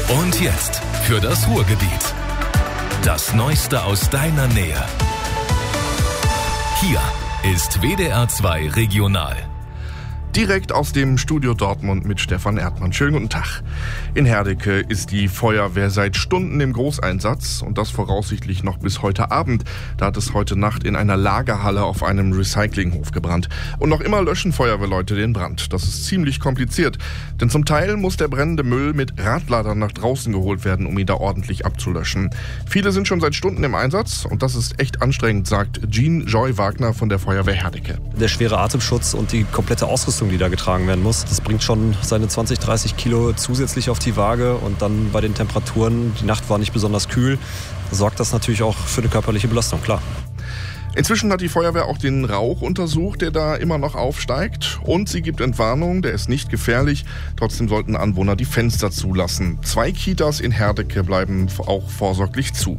Und jetzt für das Ruhrgebiet. Das Neueste aus deiner Nähe. Hier ist WDR 2 Regional. Direkt aus dem Studio Dortmund mit Stefan Erdmann. Schönen guten Tag. In Herdecke ist die Feuerwehr seit Stunden im Großeinsatz und das voraussichtlich noch bis heute Abend. Da hat es heute Nacht in einer Lagerhalle auf einem Recyclinghof gebrannt. Und noch immer löschen Feuerwehrleute den Brand. Das ist ziemlich kompliziert, denn zum Teil muss der brennende Müll mit Radladern nach draußen geholt werden, um ihn da ordentlich abzulöschen. Viele sind schon seit Stunden im Einsatz und das ist echt anstrengend, sagt Jean Joy Wagner von der Feuerwehr Herdecke. Der schwere Atemschutz und die komplette Ausrüstung, die da getragen werden muss, das bringt schon seine 20, 30 Kilo zusätzlich auf die Waage und dann bei den Temperaturen, die Nacht war nicht besonders kühl, sorgt das natürlich auch für eine körperliche Belastung, klar. Inzwischen hat die Feuerwehr auch den Rauch untersucht, der da immer noch aufsteigt. Und sie gibt Entwarnung, der ist nicht gefährlich. Trotzdem sollten Anwohner die Fenster zulassen. 2 Kitas in Herdecke bleiben auch vorsorglich zu.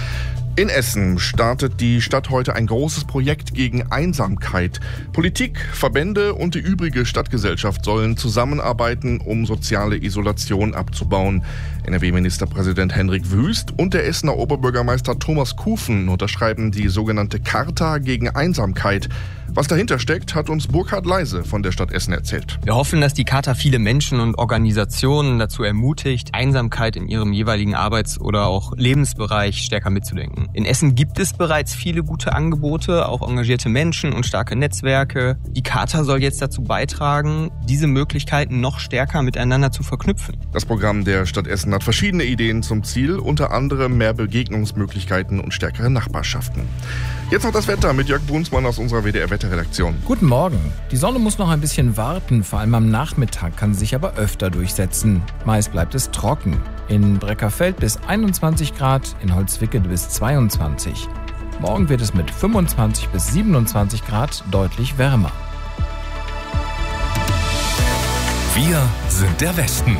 In Essen startet die Stadt heute ein großes Projekt gegen Einsamkeit. Politik, Verbände und die übrige Stadtgesellschaft sollen zusammenarbeiten, um soziale Isolation abzubauen. NRW-Ministerpräsident Hendrik Wüst und der Essener Oberbürgermeister Thomas Kufen unterschreiben die sogenannte Charta gegen Einsamkeit. Was dahinter steckt, hat uns Burkhard Leise von der Stadt Essen erzählt. Wir hoffen, dass die Charta viele Menschen und Organisationen dazu ermutigt, Einsamkeit in ihrem jeweiligen Arbeits- oder auch Lebensbereich stärker mitzudenken. In Essen gibt es bereits viele gute Angebote, auch engagierte Menschen und starke Netzwerke. Die Charta soll jetzt dazu beitragen, diese Möglichkeiten noch stärker miteinander zu verknüpfen. Das Programm der Stadt Essen hat verschiedene Ideen zum Ziel, unter anderem mehr Begegnungsmöglichkeiten und stärkere Nachbarschaften. Jetzt noch das Wetter mit Jörg Brunsmann aus unserer WDR-Wetterredaktion. Guten Morgen. Die Sonne muss noch ein bisschen warten, vor allem am Nachmittag kann sie sich aber öfter durchsetzen. Meist bleibt es trocken. In Breckerfeld bis 21 Grad, in Holzwickede bis 22. Morgen wird es mit 25 bis 27 Grad deutlich wärmer. Wir sind der Westen.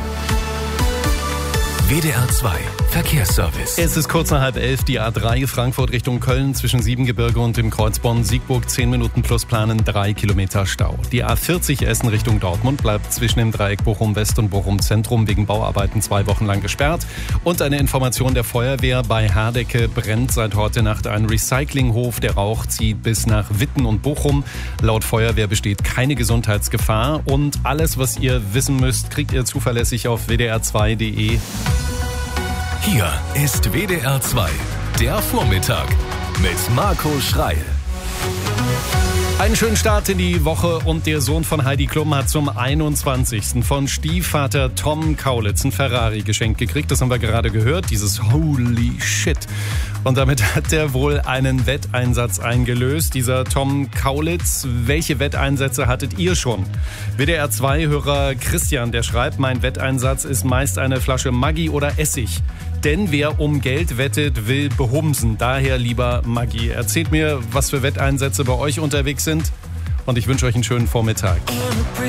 WDR 2 Verkehrsservice. Es ist kurz nach 10:30, die A3 Frankfurt Richtung Köln zwischen Siebengebirge und dem Kreuz Bonn-Siegburg 10 Minuten plus planen, 3 Kilometer Stau. Die A40 Essen Richtung Dortmund bleibt zwischen dem Dreieck Bochum-West und Bochum-Zentrum wegen Bauarbeiten 2 Wochen lang gesperrt. Und eine Information der Feuerwehr: Bei Herdecke brennt seit heute Nacht ein Recyclinghof. Der Rauch zieht bis nach Witten und Bochum. Laut Feuerwehr besteht keine Gesundheitsgefahr. Und alles, was ihr wissen müsst, kriegt ihr zuverlässig auf wdr2.de. Hier ist WDR 2, der Vormittag mit Marco Schreil. Einen schönen Start in die Woche und der Sohn von Heidi Klum hat zum 21. von Stiefvater Tom Kaulitz ein Ferrari geschenkt gekriegt. Das haben wir gerade gehört, dieses Holy Shit. Und damit hat er wohl einen Wetteinsatz eingelöst, dieser Tom Kaulitz. Welche Wetteinsätze hattet ihr schon? WDR 2-Hörer Christian, der schreibt: Mein Wetteinsatz ist meist eine Flasche Maggi oder Essig. Denn wer um Geld wettet, will behumsen. Daher lieber Maggi. Erzählt mir, was für Wetteinsätze bei euch unterwegs sind. Und ich wünsche euch einen schönen Vormittag.